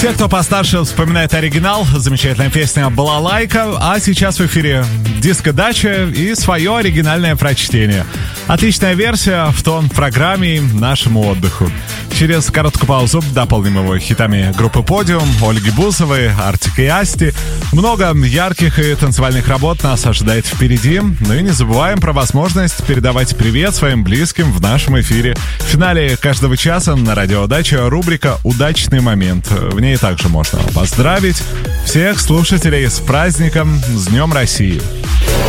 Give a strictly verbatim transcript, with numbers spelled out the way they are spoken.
Те, кто постарше, вспоминает оригинал. Замечательная песня «Балалайка». А сейчас в эфире диско-дача и свое оригинальное прочтение. Отличная версия в тон программе и нашему отдыху. Через короткую паузу дополним его хитами группы «Подиум», Ольги Бузовой, Артик и Асти. Много ярких и танцевальных работ нас ожидает впереди. Ну и не забываем про возможность передавать привет своим близким в нашем эфире. В финале каждого часа на радиодаче рубрика «Удачный момент». В ней также можно поздравить всех слушателей с праздником, с Днем России.